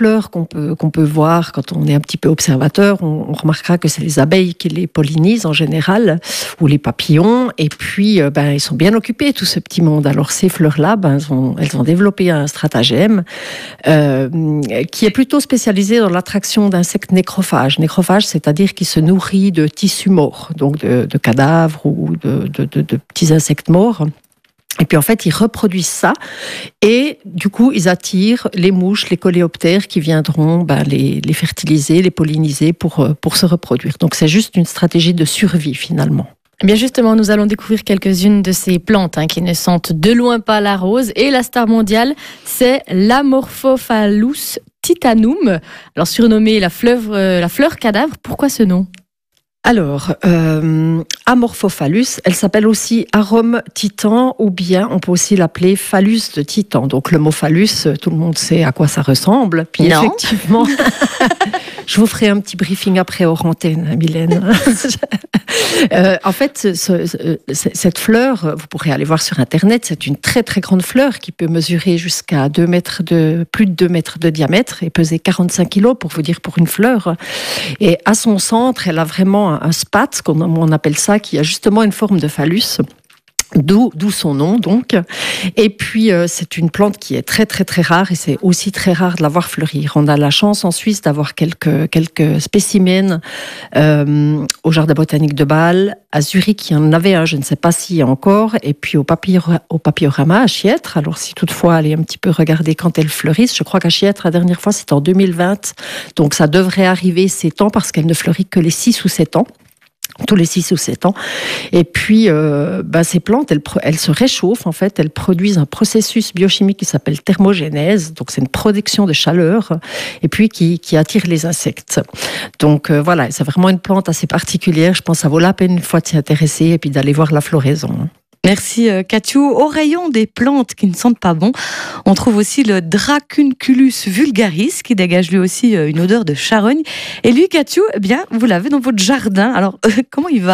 fleurs qu'on peut voir quand on est un petit peu observateur, on remarquera que c'est les abeilles qui les pollinisent en général, ou les papillons, et puis ils sont bien occupés, tout ce petit monde. Alors ces fleurs-là, elles ont développé un stratagème qui est plutôt spécialisé dans l'attraction d'insectes nécrophages. Nécrophages, c'est-à-dire qui se nourrit de tissus morts, donc de cadavres ou de petits insectes morts. Et puis en fait, ils reproduisent ça et du coup, ils attirent les mouches, les coléoptères qui viendront les fertiliser, les polliniser pour se reproduire. Donc c'est juste une stratégie de survie finalement. Eh bien justement, nous allons découvrir quelques-unes de ces plantes qui ne sentent de loin pas la rose. Et la star mondiale, c'est l'Amorphophallus titanum, alors surnommée la fleur cadavre. Pourquoi ce nom ? Alors, Amorphophallus, elle s'appelle aussi Arum titan, ou bien on peut aussi l'appeler phallus de titan. Donc le mot phallus, tout le monde sait à quoi ça ressemble. Puis non. Effectivement, je vous ferai un petit briefing après hors antenne, Mylène. En fait, cette fleur, vous pourrez aller voir sur Internet, c'est une très très grande fleur qui peut mesurer jusqu'à plus de 2 mètres de diamètre et peser 45 kilos, pour vous dire, pour une fleur. Et à son centre, elle a vraiment un spathe, on appelle ça, qui a justement une forme de phallus. D'où son nom, donc. Et puis, c'est une plante qui est très, très, très rare et c'est aussi très rare de la voir fleurir. On a la chance en Suisse d'avoir quelques spécimens au Jardin botanique de Bâle. À Zurich, il y en avait un, je ne sais pas s'il y a encore. Et puis, au Papillorama, à Chiètre. Alors, si toutefois, allez un petit peu regarder quand elles fleurissent. Je crois qu'à Chiètre, la dernière fois, c'était en 2020. Donc, ça devrait arriver ces temps parce qu'elle ne fleurit que les 6 ou 7 ans. Tous les 6 ou 7 ans. Et puis, ces plantes, elles se réchauffent, en fait. Elles produisent un processus biochimique qui s'appelle thermogénèse. Donc, c'est une production de chaleur et puis qui attire les insectes. Donc, voilà, c'est vraiment une plante assez particulière. Je pense que ça vaut la peine une fois de s'y intéresser et puis d'aller voir la floraison. Merci Katiou. Au rayon des plantes qui ne sentent pas bon, on trouve aussi le Dracunculus vulgaris qui dégage lui aussi une odeur de charogne. Et lui, Katiou, eh bien, vous l'avez dans votre jardin. Alors, comment il va ?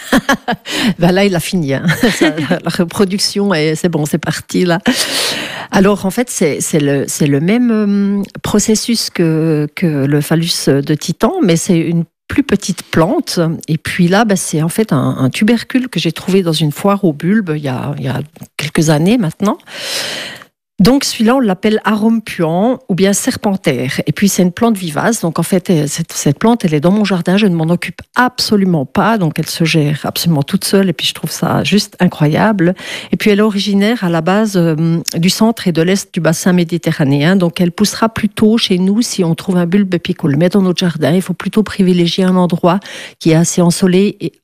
Là, il a fini. La reproduction, c'est bon, c'est parti là. Alors, en fait, c'est le même processus que le phallus de Titan, mais c'est une plus petite plante. Et puis là, c'est en fait un tubercule que j'ai trouvé dans une foire aux bulbes il y a quelques années maintenant. Donc celui-là, on l'appelle Arum puant ou bien serpentaire. Et puis c'est une plante vivace. Donc en fait, cette plante, elle est dans mon jardin. Je ne m'en occupe absolument pas. Donc elle se gère absolument toute seule. Et puis je trouve ça juste incroyable. Et puis elle est originaire à la base du centre et de l'est du bassin méditerranéen. Donc elle poussera plutôt chez nous si on trouve un bulbe et puis qu'on le met dans notre jardin. Il faut plutôt privilégier un endroit qui est assez ensoleillé et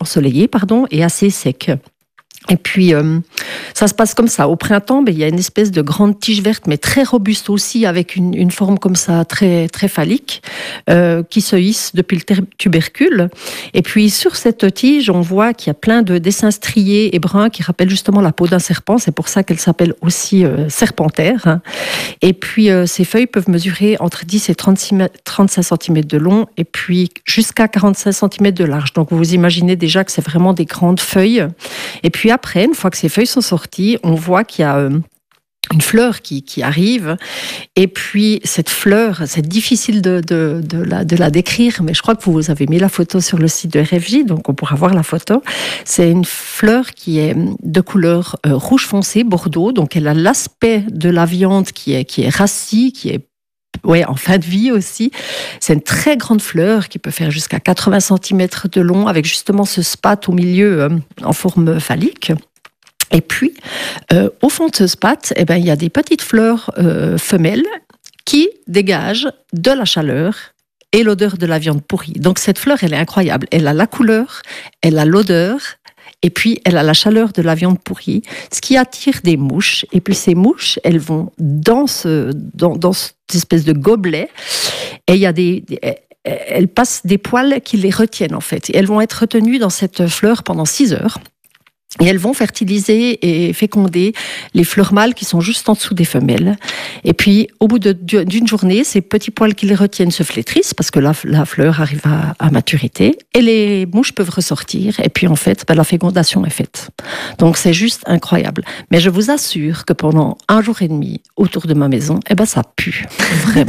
assez sec. Et puis, ça se passe comme ça. Au printemps, il y a une espèce de grande tige verte, mais très robuste aussi, avec une forme comme ça, très, très phallique, qui se hisse depuis le tubercule. Et puis, sur cette tige, on voit qu'il y a plein de dessins striés et bruns qui rappellent justement la peau d'un serpent. C'est pour ça qu'elle s'appelle aussi serpentaire. Et puis, ces feuilles peuvent mesurer entre 10 et 35 cm de long, et puis jusqu'à 45 cm de large. Donc, vous imaginez déjà que c'est vraiment des grandes feuilles. Et puis, après, une fois que ces feuilles sont sorties, on voit qu'il y a une fleur qui arrive. Et puis, cette fleur, c'est difficile de la décrire, mais je crois que vous avez mis la photo sur le site de RFJ, donc on pourra voir la photo. C'est une fleur qui est de couleur rouge foncé, bordeaux. Donc, elle a l'aspect de la viande qui est rassis, qui est en fin de vie aussi. C'est une très grande fleur qui peut faire jusqu'à 80 cm de long, avec justement ce spathe au milieu en forme phallique. Et puis, au fond de ce spathe, il y a des petites fleurs femelles qui dégagent de la chaleur et l'odeur de la viande pourrie. Donc cette fleur, elle est incroyable. Elle a la couleur, elle a l'odeur, et puis elle a la chaleur de la viande pourrie, ce qui attire des mouches. Et puis ces mouches, elles vont dans cette espèce de gobelet, et il y a elles passent des poils qui les retiennent en fait. Et elles vont être retenues dans cette fleur pendant 6 heures. Et elles vont fertiliser et féconder les fleurs mâles qui sont juste en dessous des femelles. Et puis, au bout d'une journée, ces petits poils qui les retiennent se flétrissent parce que la fleur arrive à maturité et les mouches peuvent ressortir. Et puis, en fait, la fécondation est faite. Donc, c'est juste incroyable. Mais je vous assure que pendant 1 jour et demi, autour de ma maison, ça pue. Vraiment.